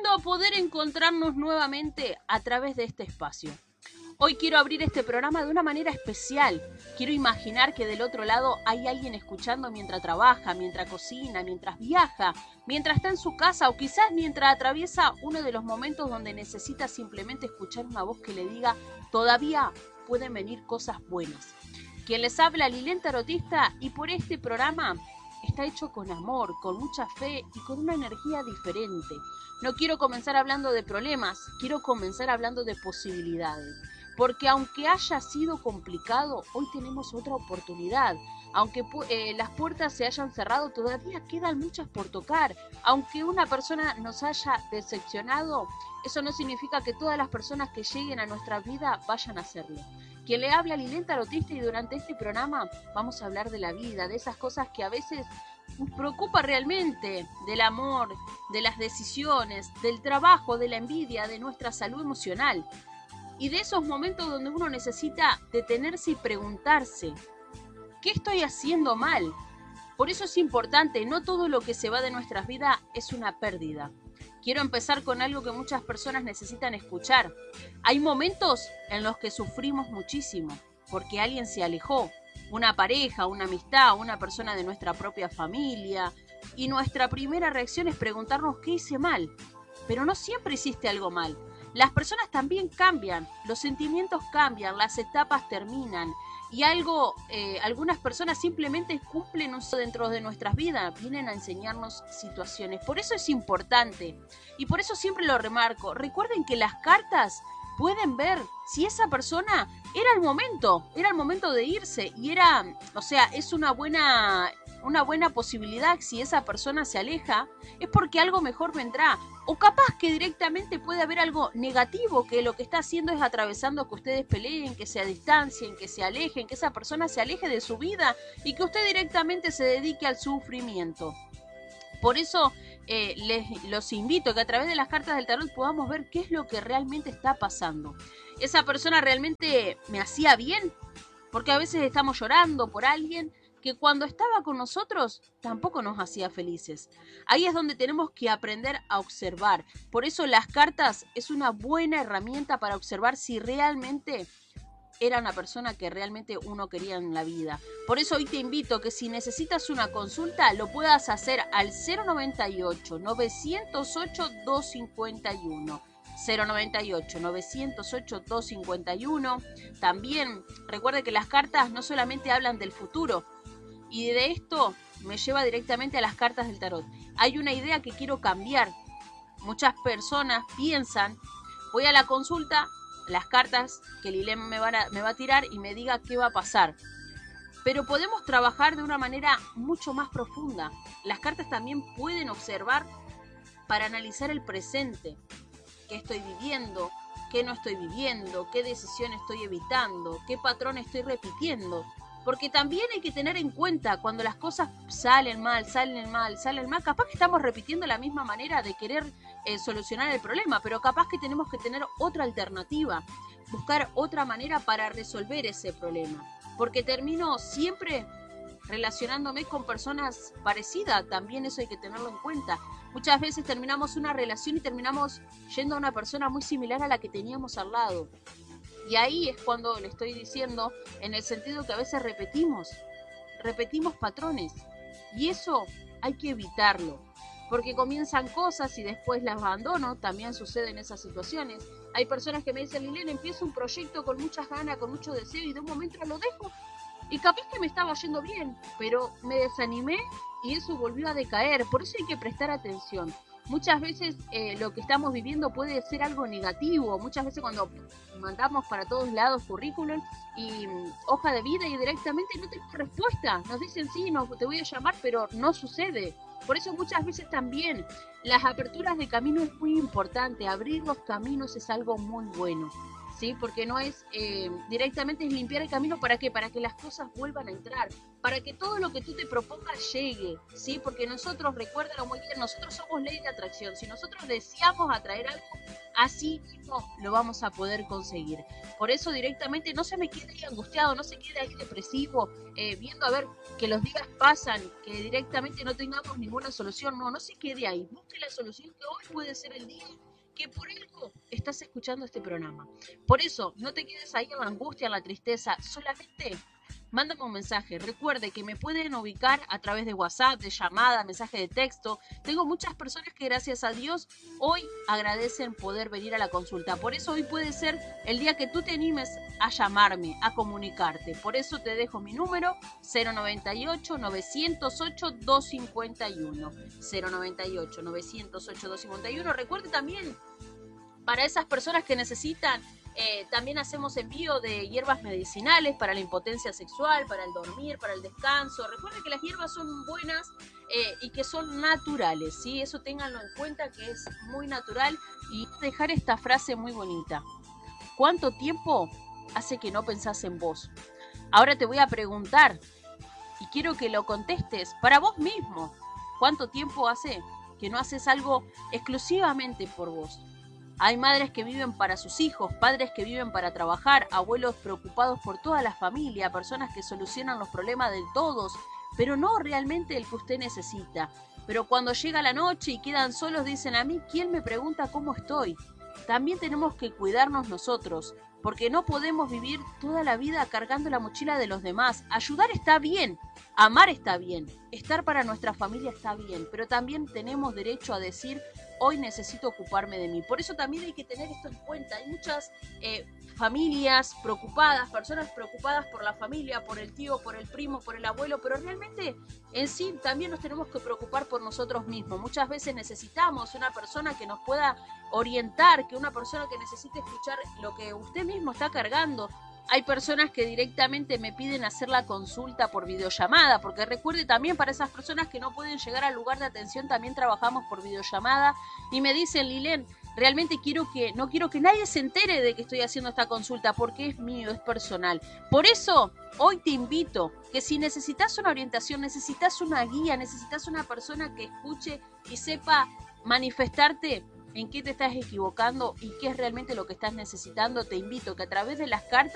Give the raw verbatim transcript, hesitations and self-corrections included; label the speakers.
Speaker 1: lindo poder encontrarnos nuevamente a través de este espacio. Hoy quiero abrir este programa de una manera especial. Quiero imaginar que del otro lado hay alguien escuchando mientras trabaja, mientras cocina, mientras viaja, mientras está en su casa o quizás mientras atraviesa uno de los momentos donde necesita simplemente escuchar una voz que le diga todavía pueden venir cosas buenas. Quien les habla, Lilén Tarotista, y por este programa está hecho con amor, con mucha fe y con una energía diferente. No quiero comenzar hablando de problemas, quiero comenzar hablando de posibilidades. Porque aunque haya sido complicado, hoy tenemos otra oportunidad. Aunque eh, las puertas se hayan cerrado, todavía quedan muchas por tocar. Aunque una persona nos haya decepcionado, eso no significa que todas las personas que lleguen a nuestra vida vayan a hacerlo. Quien le habla, Lilén Tarotista, y durante este programa vamos a hablar de la vida, de esas cosas que a veces nos preocupa realmente, del amor, de las decisiones, del trabajo, de la envidia, de nuestra salud emocional. Y de esos momentos donde uno necesita detenerse y preguntarse, ¿qué estoy haciendo mal? Por eso es importante, no todo lo que se va de nuestras vidas es una pérdida. Quiero empezar con algo que muchas personas necesitan escuchar. Hay momentos en los que sufrimos muchísimo, porque alguien se alejó, una pareja, una amistad, una persona de nuestra propia familia, y nuestra primera reacción es preguntarnos qué hice mal. Pero no siempre hiciste algo mal. Las personas también cambian, los sentimientos cambian, las etapas terminan y algo, eh, algunas personas simplemente cumplen un dentro de nuestras vidas, vienen a enseñarnos situaciones. Por eso es importante y por eso siempre lo remarco. Recuerden que las cartas pueden ver si esa persona era el momento, era el momento de irse y era, o sea, es una buena, una buena posibilidad. Si esa persona se aleja, es porque algo mejor vendrá. O capaz que directamente puede haber algo negativo, que lo que está haciendo es atravesando que ustedes peleen, que se distancien, que se alejen, que esa persona se aleje de su vida y que usted directamente se dedique al sufrimiento. Por eso eh, les los invito a que a través de las cartas del tarot podamos ver qué es lo que realmente está pasando. ¿Esa persona realmente me hacía bien? Porque a veces estamos llorando por alguien que cuando estaba con nosotros tampoco nos hacía felices. Ahí es donde tenemos que aprender a observar. Por eso las cartas es una buena herramienta para observar si realmente era una persona que realmente uno quería en la vida. Por eso hoy te invito que si necesitas una consulta lo puedas hacer al cero noventa y ocho, novecientos ocho, doscientos cincuenta y uno. cero noventa y ocho, novecientos ocho, doscientos cincuenta y uno. También recuerde que las cartas no solamente hablan del futuro, y de esto me lleva directamente a las cartas del tarot. Hay una idea que quiero cambiar. Muchas personas piensan, voy a la consulta, las cartas que Lilén me, van a, me va a tirar y me diga qué va a pasar. Pero podemos trabajar de una manera mucho más profunda. Las cartas también pueden observar para analizar el presente. ¿Qué estoy viviendo? ¿Qué no estoy viviendo? ¿Qué decisión estoy evitando? ¿Qué patrón estoy repitiendo? Porque también hay que tener en cuenta cuando las cosas salen mal, salen mal, salen mal, capaz que estamos repitiendo la misma manera de querer eh, solucionar el problema, pero capaz que tenemos que tener otra alternativa, buscar otra manera para resolver ese problema. Porque termino siempre relacionándome con personas parecidas, también eso hay que tenerlo en cuenta. Muchas veces terminamos una relación y terminamos yendo a una persona muy similar a la que teníamos al lado. Y ahí es cuando le estoy diciendo, en el sentido que a veces repetimos, repetimos patrones. Y eso hay que evitarlo, porque comienzan cosas y después las abandono, también suceden esas situaciones. Hay personas que me dicen, Lilén, empiezo un proyecto con muchas ganas, con mucho deseo, y de un momento lo dejo. Y capaz que me estaba yendo bien, pero me desanimé y eso volvió a decaer. Por eso hay que prestar atención. Muchas veces eh, lo que estamos viviendo puede ser algo negativo. Muchas veces cuando mandamos para todos lados currículum y um, hoja de vida y directamente no tenemos respuesta. Nos dicen sí, no, te voy a llamar, pero no sucede. Por eso muchas veces también las aperturas de camino es muy importante. Abrir los caminos es algo muy bueno. ¿sí? Porque no es eh, directamente es limpiar el camino. ¿Para qué? Para que las cosas vuelvan a entrar, para que todo lo que tú te propongas llegue, ¿sí? Porque nosotros, recuérdalo muy bien, nosotros somos ley de atracción. Si nosotros deseamos atraer algo, así mismo lo vamos a poder conseguir. Por eso directamente no se me quede ahí angustiado, no se quede ahí depresivo, eh, viendo a ver que los días pasan, que directamente no tengamos ninguna solución. No, no se quede ahí. Busque la solución, que hoy puede ser el día que por algo estás escuchando este programa. Por eso, no te quedes ahí en la angustia, en la tristeza, solamente mándame un mensaje. Recuerde que me pueden ubicar a través de WhatsApp, de llamada, mensaje de texto. Tengo muchas personas que, gracias a Dios, hoy agradecen poder venir a la consulta. Por eso hoy puede ser el día que tú te animes a llamarme, a comunicarte. Por eso te dejo mi número: cero noventa y ocho, novecientos ocho, doscientos cincuenta y uno. cero noventa y ocho, novecientos ocho, doscientos cincuenta y uno. Recuerde también, para esas personas que necesitan, eh, también hacemos envío de hierbas medicinales para la impotencia sexual, para el dormir, para el descanso. Recuerden que las hierbas son buenas eh, y que son naturales, ¿sí? Eso ténganlo en cuenta, que es muy natural. Y dejar esta frase muy bonita: ¿cuánto tiempo hace que no pensás en vos? Ahora te voy a preguntar, y quiero que lo contestes para vos mismo. ¿Cuánto tiempo hace que no haces algo exclusivamente por vos? Hay madres que viven para sus hijos, padres que viven para trabajar, abuelos preocupados por toda la familia, personas que solucionan los problemas de todos, pero no realmente el que usted necesita. Pero cuando llega la noche y quedan solos, dicen: a mí, ¿quién me pregunta cómo estoy? También tenemos que cuidarnos nosotros, porque no podemos vivir toda la vida cargando la mochila de los demás. Ayudar está bien, amar está bien, estar para nuestra familia está bien, pero también tenemos derecho a decir: hoy necesito ocuparme de mí. Por eso también hay que tener esto en cuenta. Hay muchas eh, familias preocupadas, personas preocupadas por la familia, por el tío, por el primo, por el abuelo, pero realmente en sí también nos tenemos que preocupar por nosotros mismos. Muchas veces necesitamos una persona que nos pueda orientar, que una persona que necesite escuchar lo que usted mismo está cargando. Hay personas que directamente me piden hacer la consulta por videollamada, porque recuerde también, para esas personas que no pueden llegar al lugar de atención, también trabajamos por videollamada. Y me dicen: Lilén, realmente quiero que, no quiero que nadie se entere de que estoy haciendo esta consulta, porque es mío, es personal. Por eso, hoy te invito que si necesitas una orientación, necesitas una guía, necesitas una persona que escuche y sepa manifestarte en qué te estás equivocando y qué es realmente lo que estás necesitando, te invito que a través de las cartas